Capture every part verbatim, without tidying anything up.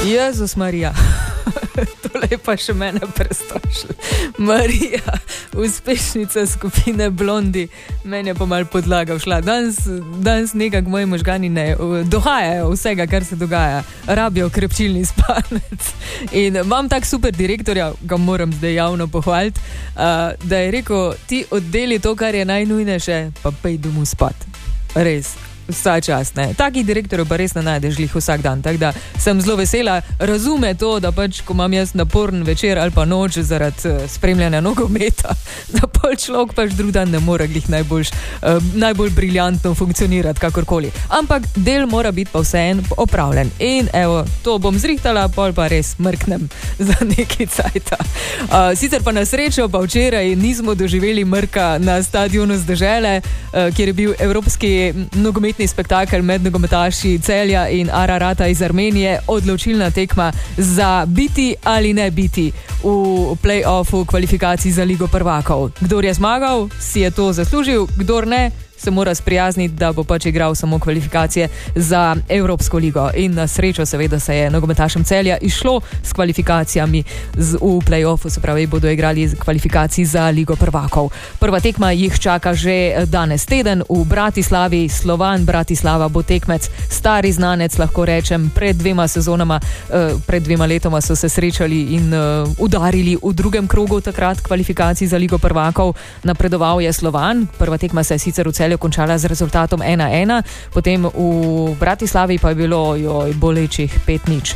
Jezus Marija. Tole je pa še mene prestrašilo. Marija, uspešnica skupine Blondi. Meni je pa malo podlaga všla. Danes, danes nekako moji možgani ne dohajajo vsega, kar se dogaja. Rabijo krepčilni spanec. In imam tak super direktorja, ga moram zdaj javno pohvaliti, uh, da je rekel, ti oddeli to, kar je najnujnejše, pa pej domov spat. Res. Vsa čas, ne. Takih direktorjev pa res ne najdeš glih vsak dan, tako da sem zelo vesela. Razume to, da pač, ko imam jaz naporen večer ali pa noč zaradi uh, spremljanja nogometa, da pol človek pač drug dan ne more glih najbolj, uh, najbolj briljantno funkcionirati, kakorkoli. Ampak del mora biti pa vseeno opravljen. In evo, to bom zrihtala, pol pa res mrknem za neki cajta. Uh, sicer pa na srečo pa včeraj nismo doživeli mrka na stadionu z Dežele, uh, kjer je bil evropski nogomet spektakel med nogometaši Celja in Ararata iz Armenije, odločilna tekma za biti ali ne biti v play-offu kvalifikacij za Ligo prvakov. Kdor je zmagal, si je to zaslužil, kdor ne, se mora sprijazniti, da bo pač igral samo kvalifikacije za Evropsko ligo. In na srečo seveda se je nogometašem Celja išlo s kvalifikacijami z, v play-offu, se pravi, bodo igrali kvalifikacij za Ligo prvakov. Prva tekma jih čaka že danes teden v Bratislavi. Slovan Bratislava bo tekmec, stari znanec, lahko rečem, pred dvema sezonama, eh, pred dvema letoma so se srečali in eh, udarili v drugem krogu takrat kvalifikacij za Ligo prvakov. Napredoval je Slovan, prva tekma se je sicer v Celju končala z rezultatom ena ena, potem v Bratislavi pa je bilo joj, bolečih pet nič.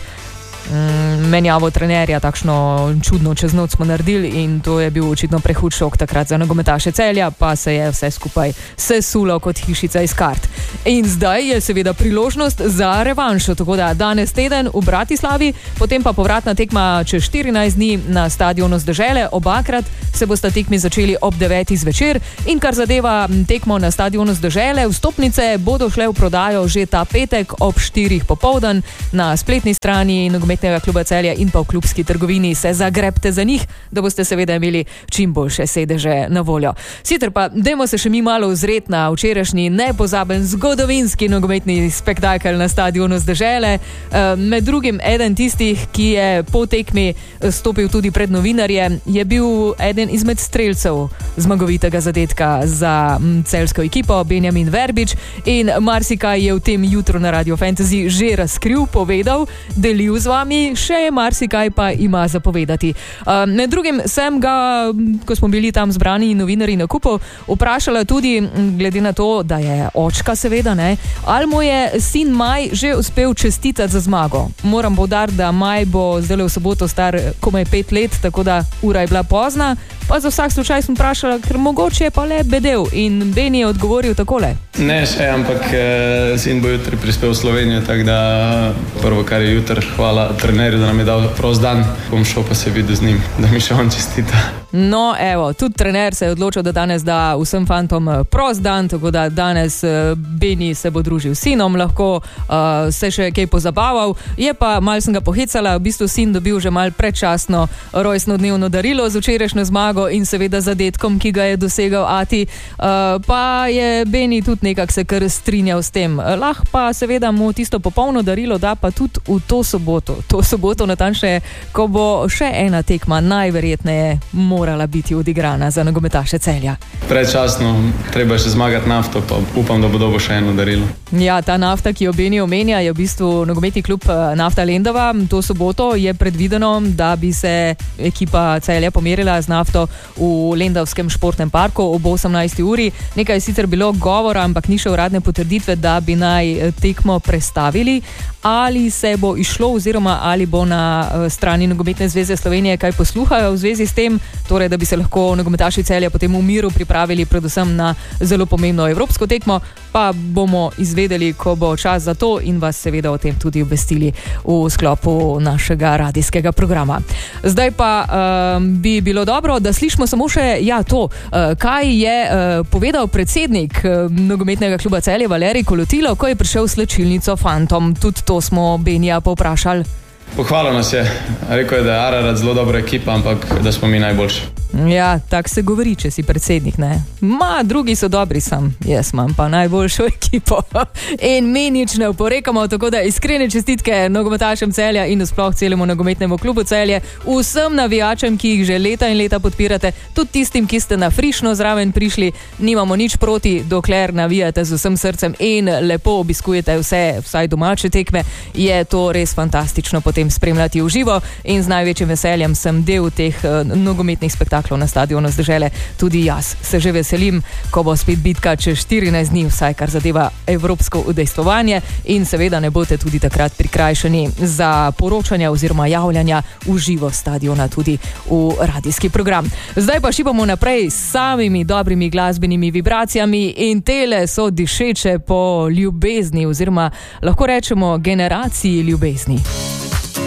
Menjavo trenerja, takšno čudno čez noč smo naredili in to je bil očitno prehud šok takrat za nogometaše Celja, pa se je vse skupaj sesulo kot hišica iz kart. In zdaj je seveda priložnost za revanšo, tako da danes teden v Bratislavi, potem pa povratna tekma čez štirinajst dni na stadionu z Dežele. Obakrat se bosta tekmi začeli ob devetih zvečer in kar zadeva tekmo na stadionu z Dežele, vstopnice bodo šle v prodajo že ta petek ob štirih popoldan na spletni strani nogometnega kluba Celja in pa v klubski trgovini. Se zagrebte za njih, da boste seveda imeli čim boljše sedeže na voljo. Sicer pa dajmo se še mi malo ozret na včerajšnji nepozaben zgodovinski nogometni spektakel na stadionu z Dežele. Med drugim eden tistih, ki je po tekmi stopil tudi pred novinarje, je bil eden izmed strelcev zmagovitega zadetka za celjsko ekipo, Benjamin Verbič, in marsikaj je v tem jutru na Radio Fantasy že razkril, povedal, delil z vami, še marsikaj pa ima zapovedati. Uh, med drugim sem ga, ko smo bili tam zbrani novinarji na kupu, vprašala tudi, glede na to, da je očka seveda, ne, ali mu je sin Maj že uspel čestitati za zmago. Moram poudariti, da Maj bo zdaj v soboto star komaj pet let, tako da ura je bila pozna, pa za vsak slučaj sem vprašala, ker mogoče je pa le bedel, in Beni je odgovoril takole. Ne še, ampak eh, sin bo jutri prispel v Slovenijo, tako da prvo, kar je jutri, hvala trenerju, da nam je dal prost dan, bom šel pa se videl z njim, da mi še on čestita. No, evo, tudi trener se je odločil, da danes da vsem fantom prost dan, tako da danes Beni se bo družil s sinom, lahko uh, se še kaj pozabaval. Je pa, mal sem ga pohecala, v bistvu sin dobil že mal predčasno rojstnodnevno darilo z včerajšnjo zmago in seveda zadetkom, ki ga je dosegal ati, uh, pa je Beni tudi nekako se kar strinjal s tem. Lahko pa seveda mu tisto popolno darilo da pa tudi v to soboto. To soboto natančneje, ko bo še ena tekma najverjetneje morala biti odigrana za nogometaše Celja. Predčasno, treba še zmagati Nafto, pa upam, da bo dobo še eno darilo. Ja, ta Nafta, ki jo Beni omenja, je v bistvu nogometni klub Nafta Lendava. To soboto je predvideno, da bi se ekipa Celja pomerila z Nafto v Lendavskem športnem parku ob osemnajsti uri. Nekaj je sicer bilo govora, ampak ni še uradne potrditve, da bi naj tekmo prestavili. Ali se bo išlo oziroma ali bo na strani Nogometne zveze Slovenije kaj posluhajo v zvezi s tem, torej da bi se lahko nogometaši Celja potem v miru pripravili predvsem na zelo pomembno evropsko tekmo, pa bomo izvedeli, ko bo čas za to, in vas seveda o tem tudi obvestili v sklopu našega radijskega programa. Zdaj pa um, bi bilo dobro, da slišimo samo še ja to, uh, kaj je uh, povedal predsednik uh, nogometnega kluba Celje Valerij Kolotilo, ko je prišel s slačilnico fantom. Tudi to smo Benija povprašali. Pohvalil nas je, rekel je, da je Ararat zelo dobra ekipa, ampak da smo mi najboljši. Ja, tako se govori, če si predsednik, ne? Ma, drugi so dobri, sam jaz imam pa najboljšo ekipo in mi nič ne oporekamo, tako da iskrene čestitke nogometašem Celja in sploh celemu nogometnemu klubu Celje, vsem navijačem, ki jih že leta in leta podpirate, tudi tistim, ki ste na frišno zraven prišli, nimamo nič proti, dokler navijate z vsem srcem in lepo obiskujete vse, vsaj domače tekme, je to res fantastično potem spremljati v živo in z največjim veseljem sem del teh uh, nogometnih spektaklov na stadionu z Dežele. Tudi jaz se že veselim, ko bo spet bitka čez štirinajst dni, vsaj kar zadeva evropsko udejstvovanje in seveda ne boste tudi takrat prikrajšani za poročanja oziroma javljanja v živo stadiona tudi v radijski program. Zdaj pa šibamo naprej s samimi dobrimi glasbenimi vibracijami in tele so dišeče po ljubezni oziroma lahko rečemo generaciji ljubezni.